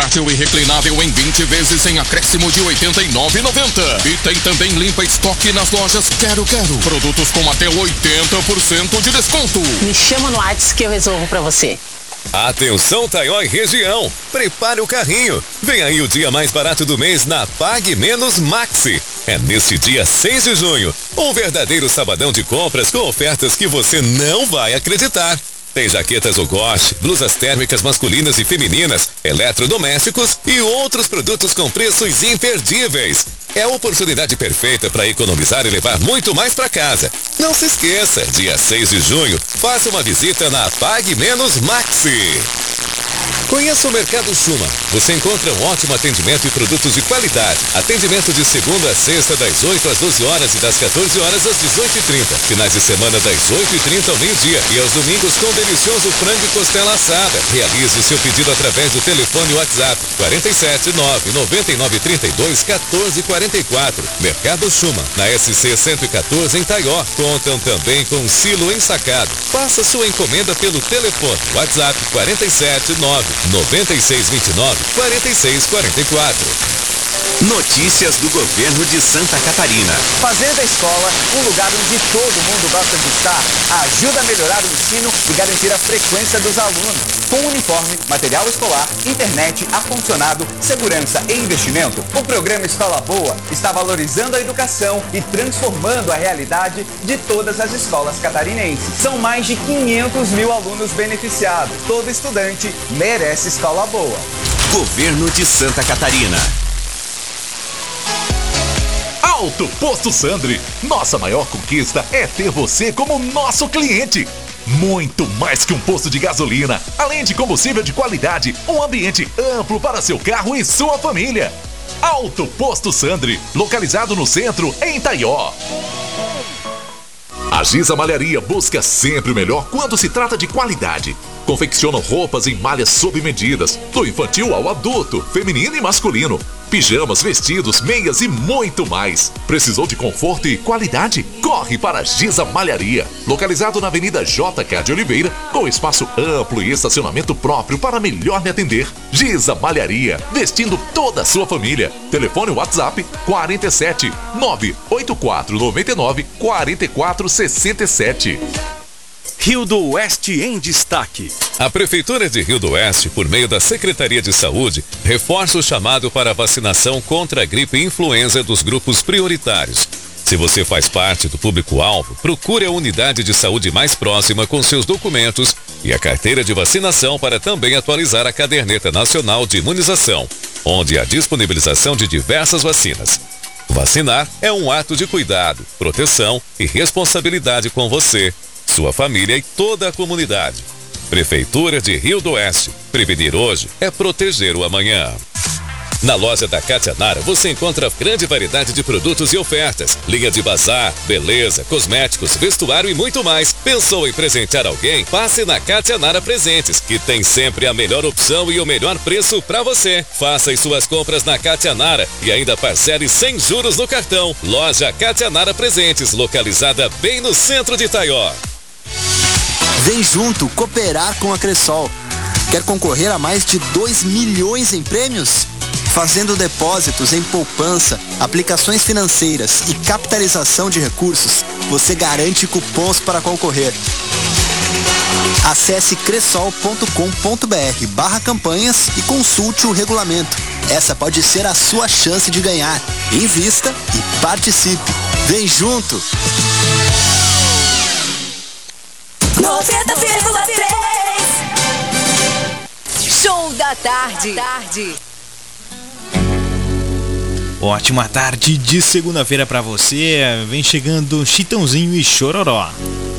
retrátil e reclinável em 20 vezes sem acréscimo de R$ 89,90. E tem também limpa estoque nas lojas Quero Quero. Produtos com até 80% de desconto. Me chama no WhatsApp que eu resolvo pra você. Atenção, Taió e região, prepare o carrinho. Vem aí o dia mais barato do mês na Pague Menos Maxi. É nesse dia 6 de junho, um verdadeiro sabadão de compras com ofertas que você não vai acreditar. Tem jaquetas Ogoshi, blusas térmicas masculinas e femininas, eletrodomésticos e outros produtos com preços imperdíveis. É a oportunidade perfeita para economizar e levar muito mais para casa. Não se esqueça, dia 6 de junho, faça uma visita na Pague Menos Maxi. Conheça o Mercado Suma. Você encontra um ótimo atendimento e produtos de qualidade. Atendimento de segunda a sexta, das 8 às 12 horas e das 14 horas às 18h30. Finais de semana, das 8h30 ao meio-dia. E aos domingos, com delicioso frango e costela assada. Realize o seu pedido através do telefone WhatsApp 479-9932-1444. Mercado Suma, na SC 114 em Taió. Contam também com silo ensacado. Faça sua encomenda pelo telefone WhatsApp 479-9629-4644. Notícias do governo de Santa Catarina. Fazenda Escola, um lugar onde todo mundo gosta de estar, ajuda a melhorar o ensino e garantir a frequência dos alunos. Com uniforme, material escolar, internet, ar-condicionado, segurança e investimento, o programa Escola Boa está valorizando a educação e transformando a realidade de todas as escolas catarinenses. São mais de 500 mil alunos beneficiados. Todo estudante merece Escola Boa. Governo de Santa Catarina. Alto Posto Sandri. Nossa maior conquista é ter você como nosso cliente. Muito mais que um posto de gasolina, além de combustível de qualidade, um ambiente amplo para seu carro e sua família. Alto Posto Sandri, localizado no centro, em Taió. A Giza Malharia busca sempre o melhor quando se trata de qualidade. Confeccionam roupas em malhas sob medidas, do infantil ao adulto, feminino e masculino. Pijamas, vestidos, meias e muito mais. Precisou de conforto e qualidade? Corre para a Giza Malharia. Localizado na Avenida J.K. de Oliveira, com espaço amplo e estacionamento próprio para melhor me atender. Giza Malharia, vestindo toda a sua família. Telefone WhatsApp 47 984 99 44 67. Rio do Oeste em destaque. A Prefeitura de Rio do Oeste, por meio da Secretaria de Saúde, reforça o chamado para a vacinação contra a gripe influenza dos grupos prioritários. Se você faz parte do público-alvo, procure a unidade de saúde mais próxima com seus documentos e a carteira de vacinação para também atualizar a caderneta nacional de imunização, onde há disponibilização de diversas vacinas. Vacinar é um ato de cuidado, proteção e responsabilidade com você, sua família e toda a comunidade. Prefeitura de Rio do Oeste. Prevenir hoje é proteger o amanhã. Na loja da Cátia Nara você encontra grande variedade de produtos e ofertas. Linha de bazar, beleza, cosméticos, vestuário e muito mais. Pensou em presentear alguém? Passe na Cátia Nara Presentes, que tem sempre a melhor opção e o melhor preço para você. Faça as suas compras na Cátia Nara e ainda parcele sem juros no cartão. Loja Cátia Nara Presentes, localizada bem no centro de Taió. Vem junto cooperar com a Cressol. Quer concorrer a mais de 2 milhões em prêmios? Fazendo depósitos em poupança, aplicações financeiras e capitalização de recursos, você garante cupons para concorrer. Acesse cressol.com.br/campanhas e consulte o regulamento. Essa pode ser a sua chance de ganhar. Invista e participe. Vem junto! 90,3 Show da tarde. Ótima tarde de segunda-feira pra você. Vem chegando Chitãozinho e Chororó.